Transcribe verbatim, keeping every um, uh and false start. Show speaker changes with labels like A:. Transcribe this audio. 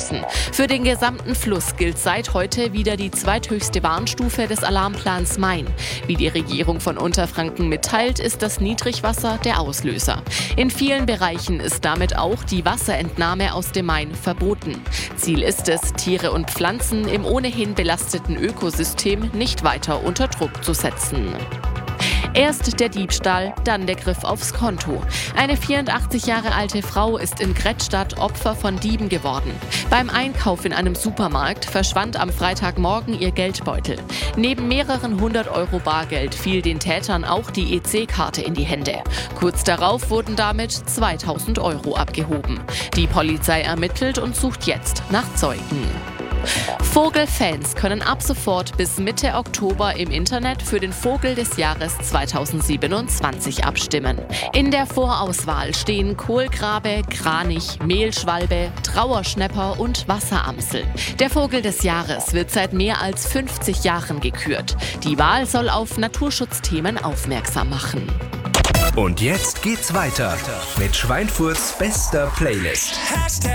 A: müssen. Für den gesamten Fluss gilt seit heute wieder die zweithöchste Warnstufe des Alarmplans Main. Wie die Regierung von Unterfranken mitteilt, ist das Niedrigwasser der Auslöser. In vielen Bereichen ist damit auch die Wasserentnahme aus dem Main verboten. Ziel ist es, Tiere und Pflanzen im ohnehin belasteten Ökosystem nicht weiter unter Druck zu setzen. Erst der Diebstahl, dann der Griff aufs Konto. Eine vierundachtzig Jahre alte Frau ist in Grettstadt Opfer von Dieben geworden. Beim Einkauf in einem Supermarkt verschwand am Freitagmorgen ihr Geldbeutel. Neben mehreren hundert Euro Bargeld fiel den Tätern auch die E C-Karte in die Hände. Kurz darauf wurden damit zweitausend Euro abgehoben. Die Polizei ermittelt und sucht jetzt nach Zeugen. Vogelfans können ab sofort bis Mitte Oktober im Internet für den Vogel des Jahres zweitausendsiebenundzwanzig abstimmen. In der Vorauswahl stehen Kohlgrabe, Kranich, Mehlschwalbe, Trauerschnäpper und Wasseramsel. Der Vogel des Jahres wird seit mehr als fünfzig Jahren gekürt. Die Wahl soll auf Naturschutzthemen aufmerksam machen.
B: Und jetzt geht's weiter mit Schweinfurts bester Playlist.